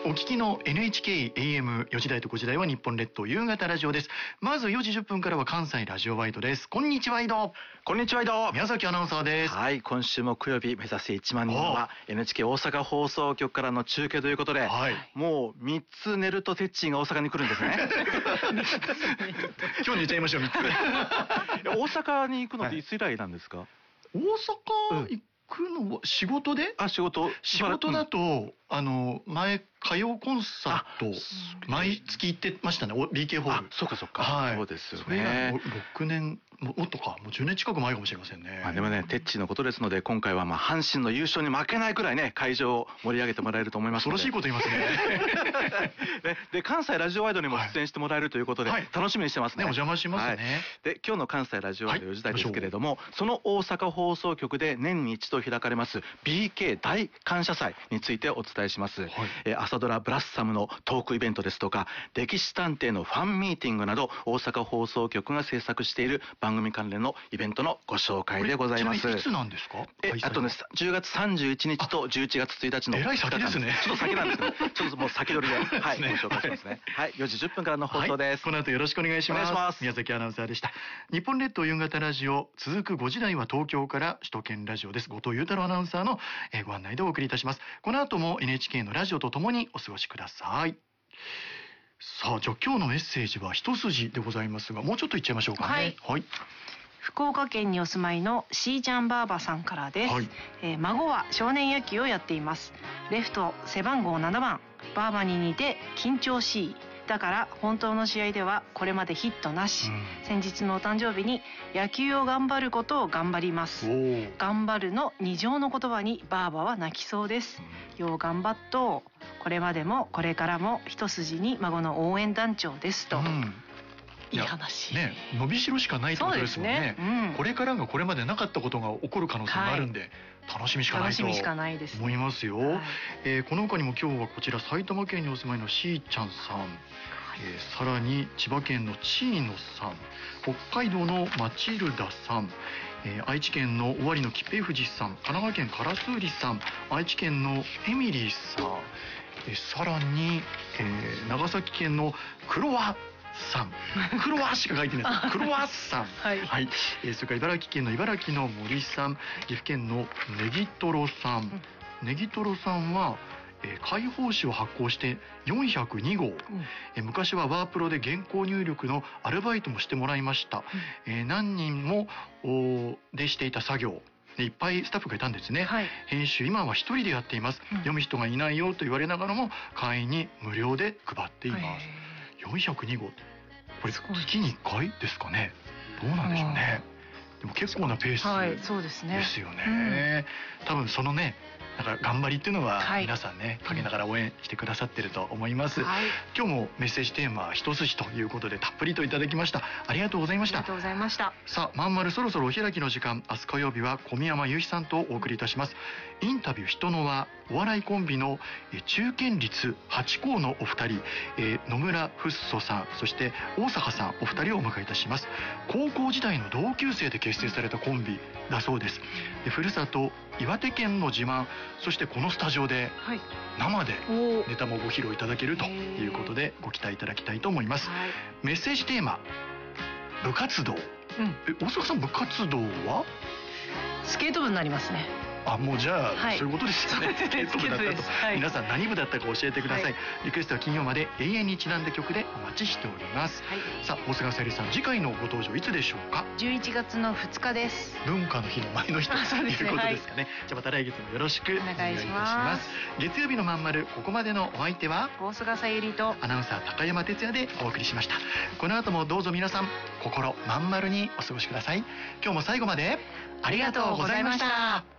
お聞きの NHK AM4 時台と5時台は日本列島夕方ラジオです。まず4時10分からは関西ラジオワイドです。こんにちは、井戸。 こんにちは、井戸。 宮崎アナウンサーです。 はい、今週木曜日目指せ1万人は NHK 大阪放送局からの中継ということで、もう3つ寝るとテッチーが大阪に来るんですね。 今日寝ちゃいましょう、3つ。 大阪に行くのっていつ以来なんですか？ 大阪行くのは仕事で？仕事だと、前歌謡コンサート毎月行ってましたね。BK ホール。 そうか。そうですよね。 それが6年もっとか、もう10年近く前かもしれませんね。 でもね、テッチーのことですので、今回は阪神の優勝に負けないくらいね、会場を盛り上げてもらえると思いますので。 恐ろしいこと言いますね。 で、関西ラジオワイドにも出演してもらえるということで、楽しみにしてますね。 お邪魔しますね。 で、今日の関西ラジオワイド4時台ですけれども、その大阪放送局で年に一度開かれます BK 大感謝祭についてお伝えします。朝ドラブラッサムのトークイベントですとか、歴史探偵のファンミーティングなど、大阪放送局が制作している番組関連のイベントのご紹介でございます。 いつなんですか？ あとね、10月31日と11月1日の。 えらい先ですね。 ちょっと先なんですけど、ちょっともう先取りで、ご紹介しますね。4時10分からの放送です。 この後よろしくお願いします。宮崎アナウンサーでした。日本列島夕方ラジオ、続く5時台は東京から首都圏ラジオです。後藤裕太郎アナウンサーのご案内でお送りいたします。この後も NHK のラジオとともにお過ごしください。さあ、じゃあ今日のメッセージは一筋でございますが、もうちょっといっちゃいましょうかね。 福岡県にお住まいのしーちゃんばあばさんからです。孫は少年野球をやっています。レフト背番号7番、ばあばに似て緊張しい。だから本当の試合ではこれまでヒットなし。先日のお誕生日に野球を頑張ることを頑張ります。頑張るの2乗の言葉にばあばは泣きそうです。よう頑張っとう。これまでもこれからも一筋に孫の応援団長ですと。いい話ね、伸びしろしかないってことですもんね。これからがこれまでなかったことが起こる可能性があるんで、楽しみしかないと思いますよ。この他にも今日はこちら埼玉県にお住まいのしーちゃんさん、さらに千葉県のちーのさん、北海道のマチルダさん、愛知県の尾張のきっぺい富士さん、神奈川県からすうりさん、愛知県のエミリーさん、さらに、長崎県のクロワさん、クロワしか書いてないです。クロワさん、それから茨城県の茨城の森さん、岐阜県のネギトロさん、ネギトロさんは解放誌を発行して402号、昔はワープロで原稿入力のアルバイトもしてもらいました。何人もでしていた作業、いっぱいスタッフがいたんですね。編集今は一人でやっています。読む人がいないよと言われながらも会員に無料で配っています。402号、これ月に1回ですかね。どうなんでしょうね。でも結構なペースですよね。多分そのね、だから頑張りっていうのは皆さんね、かけながら応援してくださってると思います。今日もメッセージテーマは一筋ということでたっぷりといただきました。ありがとうございました。 ありがとうございました。 さあ、まんまるそろそろお開きの時間。明日火曜日は小宮山雄飛さんとお送りいたします。インタビュー人の輪、お笑いコンビの中堅率8校のお二人、野村フッソさん、そして大阪さん、お二人をお迎えいたします。高校時代の同級生で結成されたコンビだそうです。ふるさと岩手県の自慢、そしてこのスタジオで生でネタもご披露いただけるということでご期待いただきたいと思います。メッセージテーマ、部活動。大阪さん、部活動はスケート部になりますね。 もうじゃあ、そういうことですよね。スケート部だったと。皆さん何部だったか教えてください。リクエストは金曜まで永遠にちなんだ曲でお待ちしております。さあ、大菅さゆりさん、次回のご登場いつでしょうか ？11月の2日です。 文化の日の前の日ということですかね。じゃあまた来月もよろしくお願いいたします。月曜日のまんまる、ここまでのお相手は大菅さゆりとアナウンサー高山哲也でお送りしました。この後もどうぞ皆さん心まんまるにお過ごしください。今日も最後までありがとうございました。